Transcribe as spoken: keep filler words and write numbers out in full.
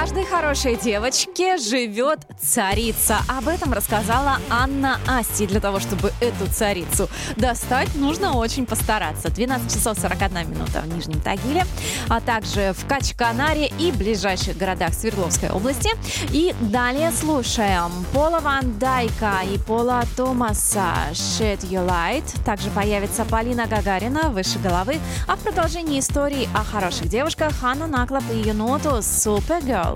каждой хорошей девочке живет царица. Об этом рассказала Анна Асти. Для того, чтобы эту царицу достать, нужно очень постараться. двенадцать часов сорок одна минута в Нижнем Тагиле, а также в Качканаре и ближайших городах Свердловской области. И далее слушаем Пола Ван Дайка и Пола Томаса «Shed Your Light». Также появится Полина Гагарина «Выше головы». А в продолжении истории о хороших девушках Ханна Наклап и ее ноту «Supergirl».